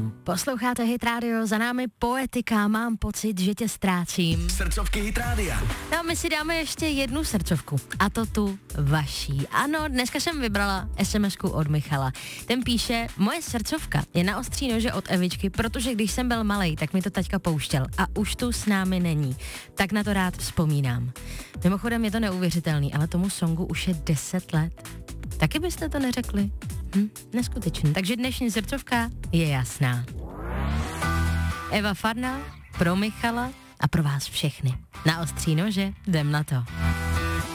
Posloucháte Hit Radio, za námi Poetika, mám pocit, že tě ztrácím. Srdcovky Hit Rádia. No, my si dáme ještě jednu srdcovku, a to tu vaší. Ano, dneska jsem vybrala SMS-ku od Michala. Ten píše, moje srdcovka je na ostří nože od Evičky, protože když jsem byl malej, tak mi to taťka pouštěl a už tu s námi není. Tak na to rád vzpomínám. Mimochodem je to neuvěřitelný, ale tomu songu už je 10 let. Taky byste to neřekli? Neskutečný. Takže dnešní srdcovka je jasná. Eva Farná pro Michala a pro vás všechny. Na ostří nože jdem na to.